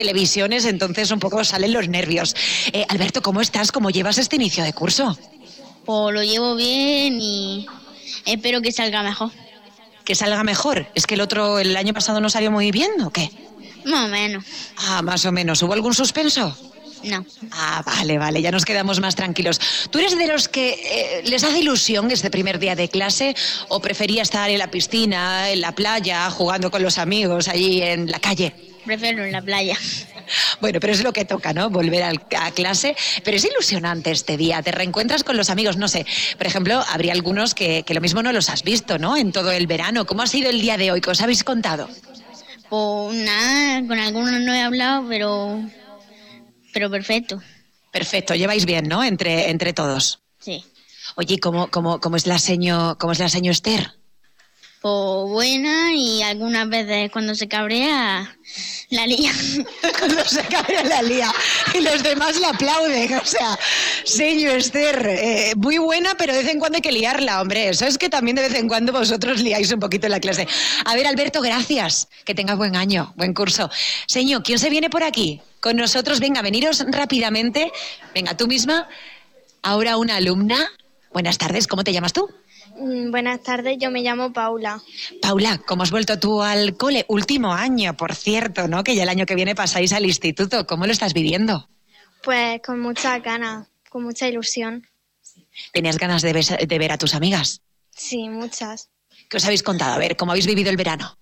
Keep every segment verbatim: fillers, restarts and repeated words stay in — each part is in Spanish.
televisiones, entonces un poco salen los nervios. Eh, Alberto, ¿cómo estás? ¿Cómo llevas este inicio de curso? Pues lo llevo bien y espero que salga mejor. ¿Que salga mejor? ¿Es que el otro, el año pasado no salió muy bien o qué? Más o menos. Ah, más o menos. ¿Hubo algún suspenso? No. Ah, vale, vale, ya nos quedamos más tranquilos. ¿Tú eres de los que eh, les hace ilusión este primer día de clase o prefería estar en la piscina, en la playa, jugando con los amigos, allí en la calle? Prefiero en la playa. Bueno, pero es lo que toca, ¿no? Volver al- a clase. Pero es ilusionante este día, te reencuentras con los amigos, no sé. Por ejemplo, habría algunos que, que lo mismo no los has visto, ¿no? En todo el verano. ¿Cómo ha sido el día de hoy? ¿Qué os habéis contado? Pues nada, con algunos no he hablado, pero, pero perfecto. Perfecto, lleváis bien, ¿no? Entre, entre todos. Sí. Oye, ¿cómo, cómo, cómo es la seño, cómo es la seño Esther? Pues buena y algunas veces cuando se cabrea la lía. Cuando se cae la lía y los demás la aplauden, o sea, señor Esther, eh, muy buena, pero de vez en cuando hay que liarla, hombre, eso es que también de vez en cuando vosotros liáis un poquito en la clase. A ver, Alberto, gracias, que tengas buen año, buen curso. Señor, ¿quién se viene por aquí? Con nosotros, venga, veniros rápidamente, venga, tú misma, ahora una alumna. Buenas tardes, ¿cómo te llamas tú? Mm, Buenas tardes, yo me llamo Paula. Paula, ¿cómo has vuelto tú al cole? Último año, por cierto, ¿no? Que ya el año que viene pasáis al instituto. ¿Cómo lo estás viviendo? Pues con muchas ganas, con mucha ilusión. ¿Tenías ganas de, bes- de ver a tus amigas? Sí, muchas. ¿Qué os habéis contado? A ver, ¿cómo habéis vivido el verano?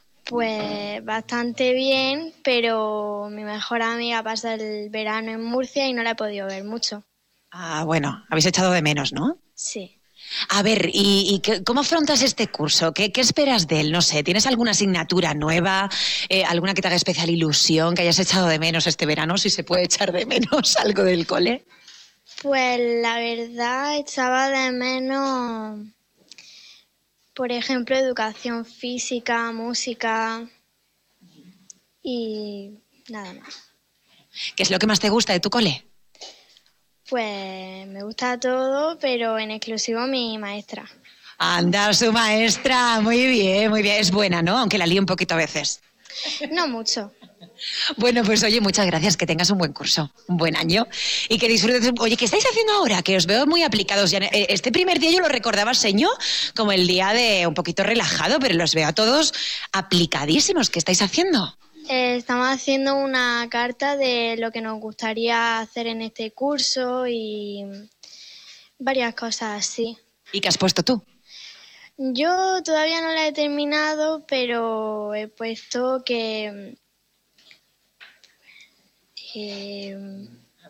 Pues bastante bien, pero mi mejor amiga pasa el verano en Murcia y no la he podido ver mucho. Ah, bueno, habéis echado de menos, ¿no? Sí. A ver, ¿y, y qué- cómo afrontas este curso? ¿Qué, qué esperas de él? No sé, ¿tienes alguna asignatura nueva? Eh, ¿Alguna que te haga especial ilusión, que hayas echado de menos este verano? Si se puede echar de menos algo del cole. Pues la verdad echaba de menos, por ejemplo, educación física, música y nada más. ¿Qué es lo que más te gusta de tu cole? Pues me gusta todo, pero en exclusivo mi maestra. Anda, su maestra, muy bien, muy bien. Es buena, ¿no? Aunque la lío un poquito a veces. No mucho. Bueno, pues oye, muchas gracias, que tengas un buen curso, un buen año y que disfrutes. Oye, ¿qué estáis haciendo ahora? Que os veo muy aplicados. Ya, eh, este primer día yo lo recordaba, señor, como el día de un poquito relajado, pero los veo a todos aplicadísimos. ¿Qué estáis haciendo? Eh, estamos haciendo una carta de lo que nos gustaría hacer en este curso y varias cosas así. ¿Y qué has puesto tú? Yo todavía no la he terminado, pero he puesto que... eh,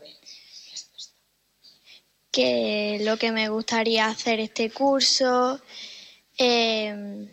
que lo que me gustaría hacer este curso eh,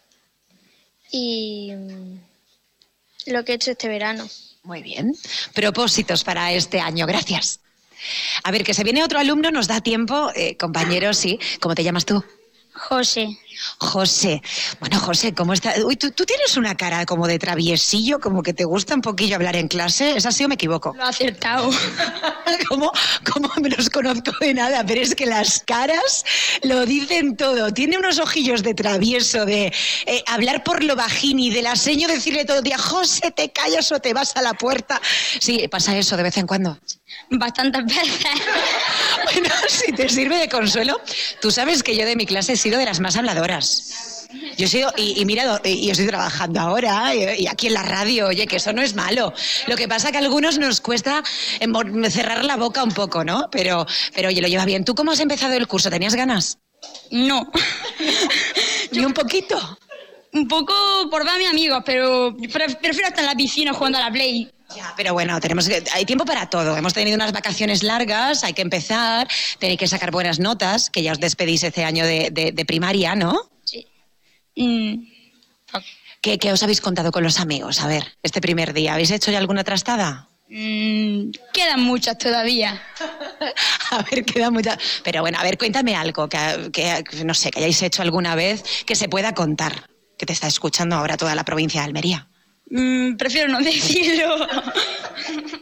y lo que he hecho este verano. Muy bien. Propósitos para este año, gracias. A ver, que se viene otro alumno, nos da tiempo. Eh, compañero, sí. ¿Cómo te llamas tú? José. José. Bueno, José, ¿cómo estás? Uy, ¿tú, tú tienes una cara como de traviesillo, como que te gusta un poquillo hablar en clase. ¿Es así o me equivoco? Lo ha acertado. ¿Cómo, ¿Cómo me los conozco de nada? Pero es que las caras lo dicen todo. Tiene unos ojillos de travieso, de eh, hablar por lo bajini, de la seño decirle todo el día, José, te callas o te vas a la puerta. Sí, pasa eso de vez en cuando. Bastantes veces. Bueno, si te sirve de consuelo, tú sabes que yo de mi clase he sido de las más habladoras. Yo he sido, y, y mira, y yo estoy trabajando ahora, y, y aquí en la radio, oye, que eso no es malo. Lo que pasa que a algunos nos cuesta emo- cerrar la boca un poco, ¿no? Pero, pero oye, lo lleva bien. ¿Tú cómo has empezado el curso? ¿Tenías ganas? No. ¿Ni un poquito? Un poco por ver a mis amigos, pero pre- prefiero estar en la piscina jugando a la Play. Ya, pero bueno, tenemos que- hay tiempo para todo. Hemos tenido unas vacaciones largas, hay que empezar, tenéis que sacar buenas notas, que ya os despedís este año de, de- de primaria, ¿no? Sí. Mm, ¿Qué, qué os habéis contado con los amigos? A ver, este primer día, ¿habéis hecho ya alguna trastada? mm, quedan muchas todavía. A ver, queda mucha... Pero bueno, a ver, cuéntame algo que, que, no sé, que hayáis hecho alguna vez que se pueda contar, que te está escuchando ahora toda la provincia de Almería. Mm, prefiero no decirlo.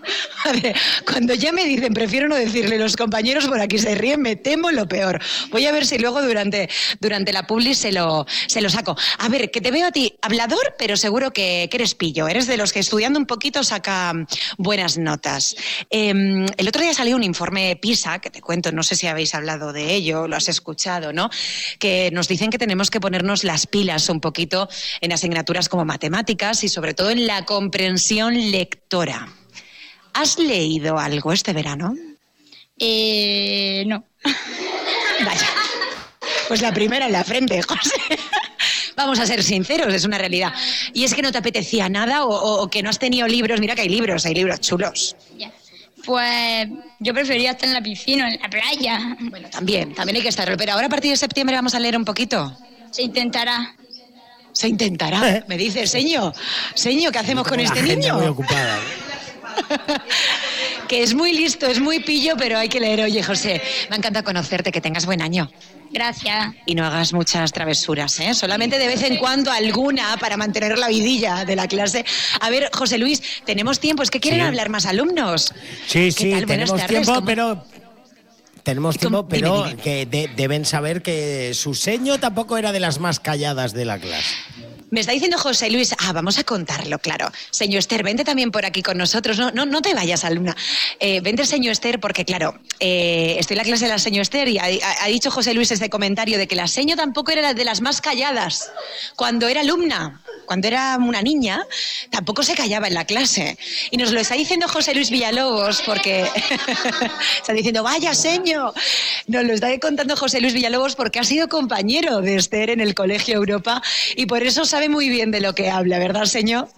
ver, cuando ya me dicen, prefiero no decirle, los compañeros por aquí se ríen, me temo lo peor. Voy a ver si luego durante, durante la publi se lo, se lo saco. A ver, que te veo a ti hablador, pero seguro que, que eres pillo. Eres de los que estudiando un poquito saca buenas notas. Eh, el otro día salió un informe PISA, que te cuento, no sé si habéis hablado de ello, lo has escuchado, ¿no? Que nos dicen que tenemos que ponernos las pilas un poquito en asignaturas como matemáticas y sobre todo en la comprensión lectora. ¿Has leído algo este verano? Eh, no. Vaya, pues la primera en la frente, José. Vamos a ser sinceros, es una realidad. ¿Y es que no te apetecía nada o, o, o que no has tenido libros? Mira que hay libros, hay libros chulos. Ya. Pues yo prefería estar en la piscina o en la playa. Bueno, también, también hay que estarlo. Pero ahora a partir de septiembre vamos a leer un poquito. Se intentará. Se intentará, me dice, señor, señor, ¿qué hacemos con este niño? Muy ocupada, ¿eh? Que es muy listo, es muy pillo, pero hay que leer. Oye, José, me encanta conocerte, que tengas buen año. Gracias. Y no hagas muchas travesuras, ¿eh? Solamente de vez en cuando alguna para mantener la vidilla de la clase. A ver, José Luis, tenemos tiempo, es que quieren Sí. hablar más alumnos. Sí, ¿Qué sí, tal? Buenas tenemos tardes, tiempo, ¿cómo? pero... Tenemos ¿Y cómo? tiempo, pero Dime, dime. que de- deben saber que su seño tampoco era de las más calladas de la clase. Me está diciendo José Luis, ah, vamos a contarlo, claro. Señor Esther, vente también por aquí con nosotros. No, no, no te vayas, alumna. Eh, vente, señor Esther, porque claro, eh, estoy en la clase de la señor Esther y ha, ha- ha dicho José Luis este comentario de que la seño tampoco era de las más calladas. Cuando era alumna, cuando era una niña, tampoco se callaba en la clase. Y nos lo está diciendo José Luis Villalobos, porque está diciendo, vaya, señor. Nos lo está contando José Luis Villalobos porque ha sido compañero de Esther en el Colegio Europa y por eso sabe muy bien de lo que habla, ¿verdad, señor?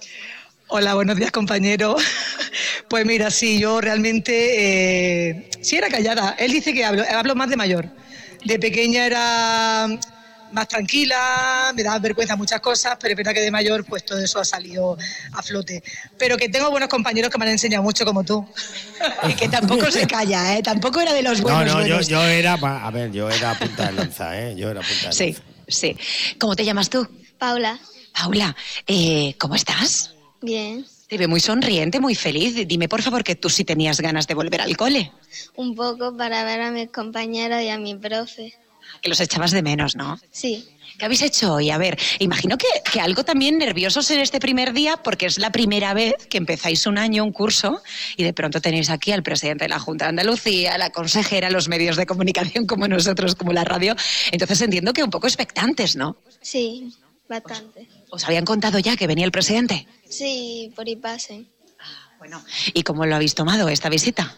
Hola, buenos días, compañero. Pues mira, sí, yo realmente eh, sí era callada. Él dice que hablo, hablo más de mayor. De pequeña era más tranquila, me daba vergüenza muchas cosas, pero es verdad que de mayor pues todo eso ha salido a flote. Pero que tengo buenos compañeros que me han enseñado mucho como tú. Y que tampoco se calla, ¿eh? Tampoco era de los No, buenos. no, yo, buenos. yo era... pa- A ver, yo era punta de lanza, ¿eh? Yo era punta de Sí, lanza. sí. ¿Cómo te llamas tú? Paula, Paula, eh, ¿cómo estás? bien. Te veo muy sonriente, muy feliz. Dime, por favor, que tú sí tenías ganas de volver al cole. Un poco para ver a mis compañeros y a mi profe. Que los echabas de menos, ¿no? Sí, ¿Qué habéis hecho hoy? A ver, imagino que, que algo también nerviosos en este primer día, porque es la primera vez que empezáis un año, un curso, y de pronto tenéis aquí al presidente de la Junta de Andalucía, a la consejera, los medios de comunicación como nosotros, como la radio. Entonces entiendo que un poco expectantes, ¿no? sí, bastante. ¿Os habían contado ya que venía el presidente? Sí, por ahí pasen. Bueno, ¿y cómo lo habéis tomado esta visita?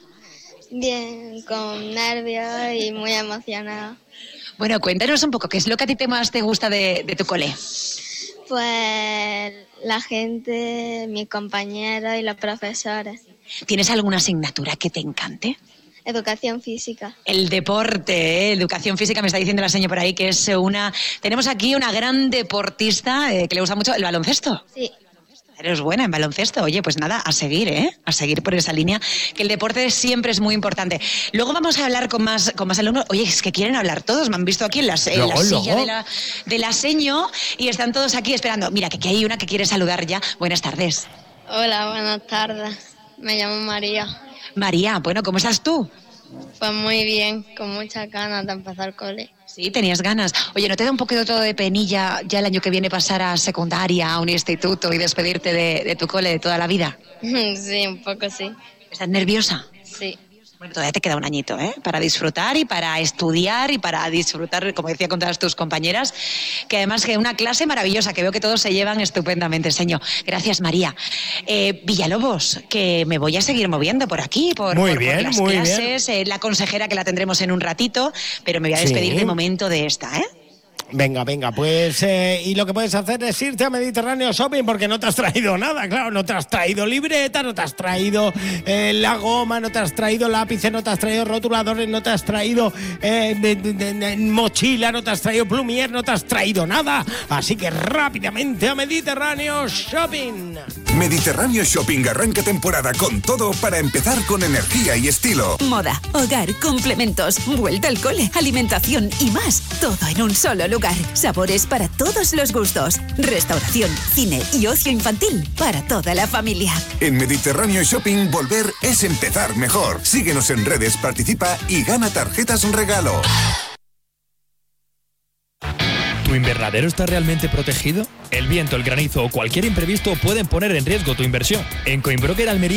Bien, con nervios y muy emocionada. Bueno, cuéntanos un poco, ¿qué es lo que a ti te más te gusta de, de tu cole? Pues la gente, mis compañeros y los profesores. ¿Tienes alguna asignatura que te encante? Educación física. El deporte, ¿eh? Educación física, me está diciendo la señora por ahí que es una... Tenemos aquí una gran deportista eh, que le gusta mucho el baloncesto. Sí, Eres buena en baloncesto. Oye, pues nada, a seguir, ¿eh? A seguir por esa línea, que el deporte siempre es muy importante. Luego vamos a hablar con más, con más alumnos. Oye, es que quieren hablar todos. Me han visto aquí en la, en la Luego, silla luego. de la, de la seño y están todos aquí esperando. Mira, que aquí hay una que quiere saludar ya. Buenas tardes. hola, buenas tardes. Me llamo María. María, bueno, ¿cómo estás tú? Pues muy bien, con muchas ganas de empezar cole. Sí, tenías ganas. Oye, ¿no te da un poquito todo de penilla ya el año que viene pasar a secundaria, a un instituto y despedirte de, de tu cole de toda la vida? Sí, un poco sí. ¿Estás nerviosa? Sí. Bueno, todavía te queda un añito, ¿eh? Para disfrutar y para estudiar y para disfrutar, como decía, con todas tus compañeras, que además que una clase maravillosa, que veo que todos se llevan estupendamente, señor. Gracias, María. Eh, Villalobos, que me voy a seguir moviendo por aquí, por, Muy por- por bien, las muy bien. clases, eh, la consejera que la tendremos en un ratito, pero me voy a Sí. despedir de momento de esta, ¿eh? Venga, venga, pues eh, y lo que puedes hacer es irte a Mediterráneo Shopping porque no te has traído nada, claro, no te has traído libreta, no te has traído eh, la goma, no te has traído lápices, no te has traído rotuladores, no te has traído eh, de- de- de- de- mochila, no te has traído plumier, no te has traído nada, así que rápidamente a Mediterráneo Shopping. Mediterráneo Shopping arranca temporada con todo para empezar con energía y estilo. Moda, hogar, complementos, vuelta al cole, alimentación y más. Todo Todo en un solo lugar. Sabores para todos los gustos. Restauración, cine y ocio infantil para toda la familia. En Mediterráneo Shopping, volver es empezar mejor. Síguenos en redes, participa y gana tarjetas regalo. ¿Tu invernadero está realmente protegido? El viento, el granizo o cualquier imprevisto pueden poner en riesgo tu inversión. En Coinbroker Almería